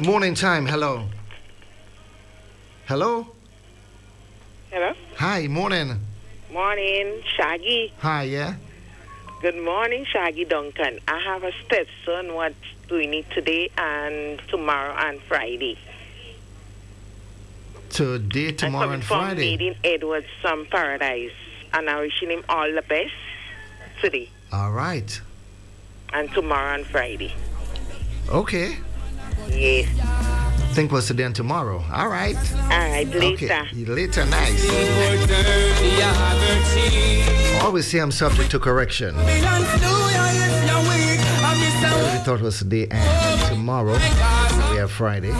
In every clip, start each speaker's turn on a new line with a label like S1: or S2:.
S1: Morning time. Hello. Hello.
S2: Hello?
S1: Hi. Morning.
S2: Morning, Shaggy.
S1: Hi. Yeah.
S2: Good morning, Shaggy Duncan. I have a stepson what's doing it today and tomorrow and Friday.
S1: Today, tomorrow, and
S2: from
S1: Friday.
S2: Meeting Edwards from Paradise. And I'm wishing him all the best today.
S1: All right.
S2: And tomorrow and Friday.
S1: Okay.
S2: Yes.
S1: Think was today and tomorrow. All right.
S2: All right, later.
S1: Okay. Later, nice. Always say I'm subject to correction. I really thought it was today and tomorrow. We have Friday.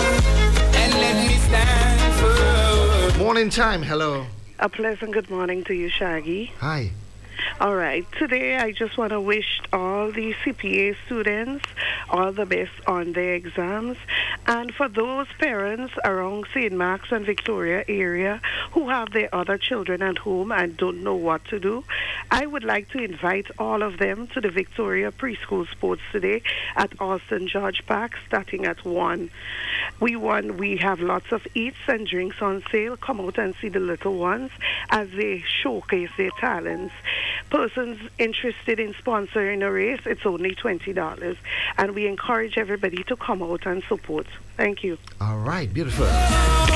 S1: Morning time. Hello.
S3: A pleasant good morning to you, Shaggy.
S1: Hi.
S3: All right. Today, I just want to wish all the CPA students all the best on their exams. And for those parents around St. Mark's and Victoria area who have their other children at home and don't know what to do, I would like to invite all of them to the Victoria Preschool Sports today at Austin George Park starting at 1. We have lots of eats and drinks on sale. Come out and see the little ones as they showcase their talents. Persons interested in sponsoring a race, it's only $20. And we encourage everybody to come out and support. Thank you.
S1: All right, beautiful.